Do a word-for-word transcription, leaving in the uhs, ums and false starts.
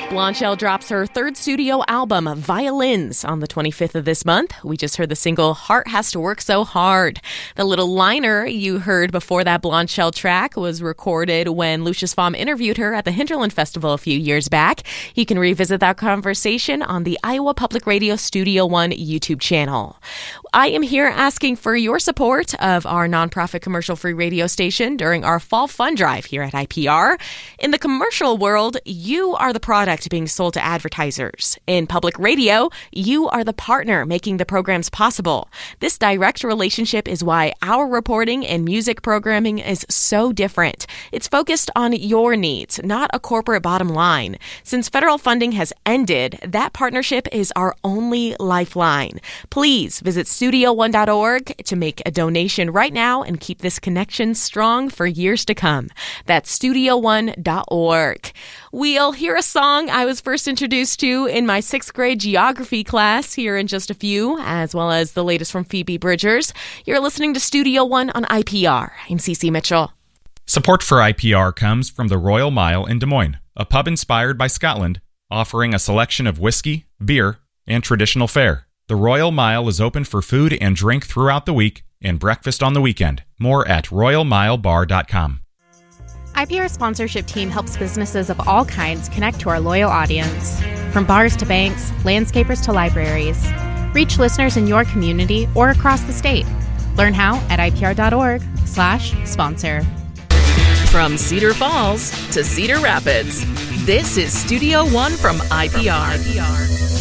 Blondshell drops her third studio album, Violins, on the twenty-fifth of this month. We just heard the single, Heart Has to Work So Hard. The little liner you heard before that Blondshell track was recorded when Lucius Pfalm interviewed her at the Hinterland Festival a few years back. You can revisit that conversation on the Iowa Public Radio Studio One YouTube channel. I am here asking for your support of our nonprofit commercial-free radio station during our fall fund drive here at I P R. In the commercial world, you are the product being sold to advertisers. In public radio, you are the partner making the programs possible. This direct relationship is why our reporting and music programming is so different. It's focused on your needs, not a corporate bottom line. Since federal funding has ended, that partnership is our only lifeline. Please visit studio one dot org to make a donation right now and keep this connection strong for years to come. That's studio one dot org. We'll hear a song I was first introduced to in my sixth grade geography class here in just a few, as well as the latest from Phoebe Bridgers. You're listening to Studio One on I P R. I'm Cece Mitchell. Support for I P R comes from the Royal Mile in Des Moines, a pub inspired by Scotland, offering a selection of whiskey, beer, and traditional fare. The Royal Mile is open for food and drink throughout the week and breakfast on the weekend. More at royal mile bar dot com. I P R sponsorship team helps businesses of all kinds connect to our loyal audience. From bars to banks, landscapers to libraries. Reach listeners in your community or across the state. Learn how at I P R dot org slash sponsor. From Cedar Falls to Cedar Rapids, this is Studio One from I P R.